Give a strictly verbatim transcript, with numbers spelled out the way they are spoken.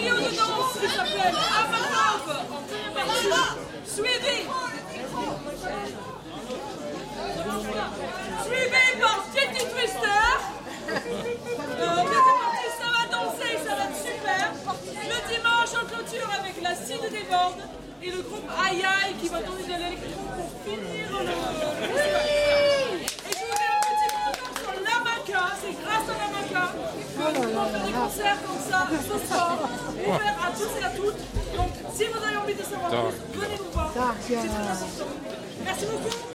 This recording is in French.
trio de danse qui s'appelle Avanov. Suivi. Suivi par Jetty Twister. Euh, deuxième partie, ça va danser, ça va être super. Le dimanche, on clôture avec la Cide des Bordes et le groupe Aïe Aïe qui va donner de l'électro pour finir le festival. Et je vous mets un petit mot encore sur l'Amaca. C'est grâce à l'Amaca que nous pouvons faire des concerts comme ça ce soir, ouverts à tous et à toutes. Donc, si vous avez envie de savoir plus, venez nous voir. C'est très important. Merci beaucoup.